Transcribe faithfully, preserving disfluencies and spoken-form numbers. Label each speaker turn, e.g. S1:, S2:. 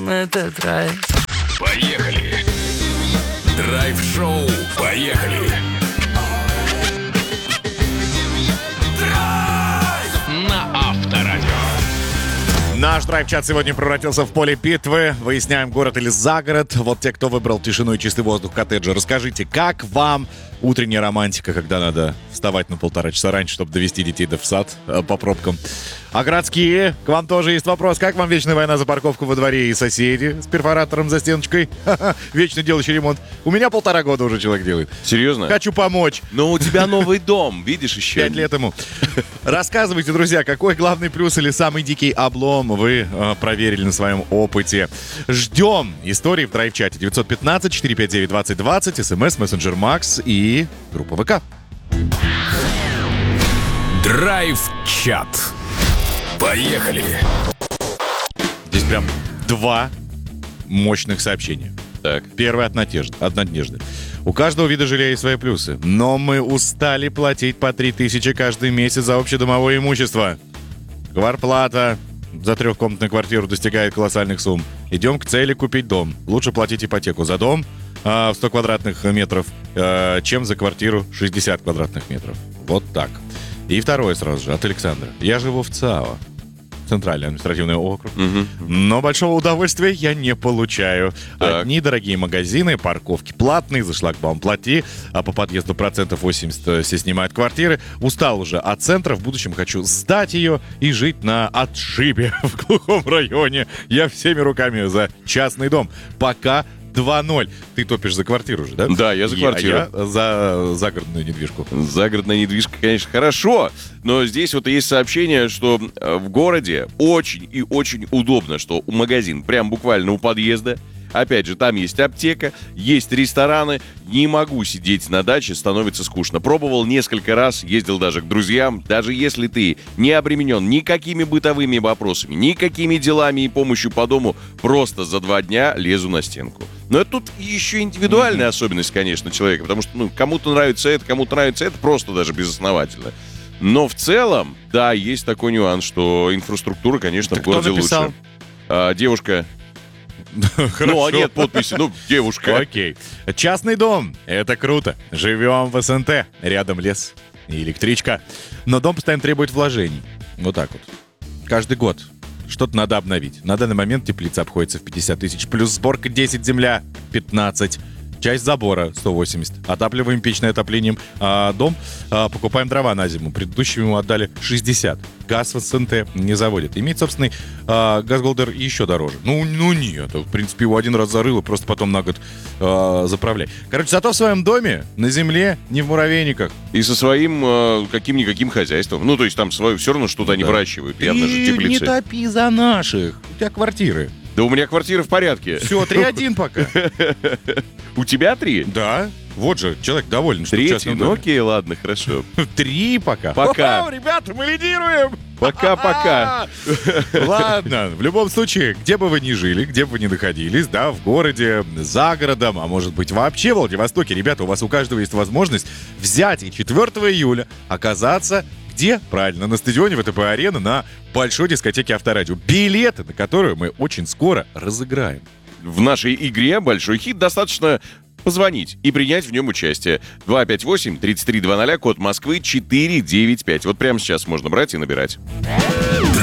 S1: Это драйв.
S2: Поехали. Драйв-шоу. Поехали. Драйв на Авторадио.
S3: Наш драйв-чат сегодня превратился в поле битвы. Выясняем, город или загород. Вот те, кто выбрал тишину и чистый воздух коттеджа, расскажите, как вам утренняя романтика, когда надо вставать на полтора часа раньше, чтобы довести детей до в сад э, по пробкам. А городские, к вам тоже есть вопрос. Как вам вечная война за парковку во дворе и соседи с перфоратором за стеночкой? Вечно делающий ремонт. У меня полтора года уже человек делает.
S4: Серьезно?
S3: Хочу помочь.
S4: Но у тебя новый дом, видишь, еще.
S3: Пять лет ему. Рассказывайте, друзья, какой главный плюс или самый дикий облом вы э, проверили на своем опыте. Ждем истории в драйв-чате. девятьсот пятнадцать четыреста пятьдесят девять двадцать двадцать, смс, мессенджер Макс и группа ВК.
S2: Драйв-чат. Поехали.
S3: Здесь прям два мощных сообщения.
S4: Так.
S3: Первое от Надежды. От Надежды. У каждого вида жилья есть свои плюсы. Но мы устали платить по три тысячи каждый месяц за общедомовое имущество. Квартплата за трехкомнатную квартиру достигает колоссальных сумм. Идем к цели купить дом. Лучше платить ипотеку за дом э, в сто квадратных метров, э, чем за квартиру шестьдесят квадратных метров. Вот так. И второе сразу же от Александра. Я живу в ЦАО, Центральный административный округ,
S4: Угу.
S3: но большого удовольствия я не получаю.
S4: Так.
S3: Одни дорогие магазины, парковки платные, за шлагбаум плати, а по подъезду процентов восемьдесят все снимают квартиры. Устал уже от центра, в будущем хочу сдать ее и жить на отшибе в глухом районе. Я всеми руками за частный дом. Пока два ноль. Ты топишь за квартиру же, да?
S4: Да, я за квартиру.
S3: Я, я за загородную недвижку.
S4: Загородная недвижка, конечно, хорошо, но здесь вот есть сообщение, что э, в городе очень и очень удобно, что у магазин прям буквально у подъезда. Опять же, там есть аптека, есть рестораны. Не могу сидеть на даче, становится скучно. Пробовал несколько раз, ездил даже к друзьям. Даже если ты не обременен никакими бытовыми вопросами, никакими делами и помощью по дому, просто за два дня лезу на стенку. Но это тут еще индивидуальная mm-hmm. особенность, конечно, человека. Потому что ну, кому-то нравится это, кому-то нравится это, просто даже безосновательно. Но в целом, да, есть такой нюанс, что инфраструктура, конечно,
S3: Так
S4: в городе
S3: кто написал?
S4: лучше. А, девушка...
S3: Хорошо.
S4: Ну, а нет подписи, ну, девушка.
S3: Окей. Частный дом. Это круто. Живем в СНТ. Рядом лес и электричка. Но дом постоянно требует вложений. Вот так вот. Каждый год что-то надо обновить. На данный момент теплица обходится в пятьдесят тысяч. Плюс сборка десять, земля пятнадцать. Часть забора сто восемьдесят. Отапливаем печное отоплением. А дом а, покупаем дрова на зиму. Предыдущему ему отдали шестьдесят. Газ в СНТ не заводит. Иметь собственный а, газголдер еще дороже. Ну, ну нет. В принципе, его один раз зарыло, просто потом на год а, заправляй. Короче, зато в своем доме, на земле, не в муравейниках.
S4: И со своим э, каким-никаким хозяйством. Ну, то есть там свое все равно что-то они
S3: Да.
S4: выращивают. Явно же
S3: И
S4: теплицы.
S3: не топи за наших. У тебя квартиры.
S4: Да у меня квартира в порядке.
S3: Все, три один пока.
S4: У тебя три?
S3: Да. Вот же, человек доволен, что в
S4: Третий?
S3: частном
S4: Ну
S3: доме.
S4: окей, ладно, хорошо.
S3: Три пока.
S4: Пока.
S3: О, ребята, мы лидируем.
S4: Пока-пока.
S3: Ладно, в любом случае, где бы вы ни жили, где бы вы ни находились, да, в городе, за городом, а может быть вообще в Владивостоке, ребята, у вас у каждого есть возможность взять и четвёртого июля оказаться где? Правильно, на стадионе ВТБ-арена на большой дискотеке Авторадио. Билеты, на которую мы очень скоро разыграем.
S4: В нашей игре «Большой хит» достаточно позвонить и принять в нем участие. два пять восемь тридцать три двадцать, код Москвы четыре девять пять. Вот прямо сейчас можно брать и набирать.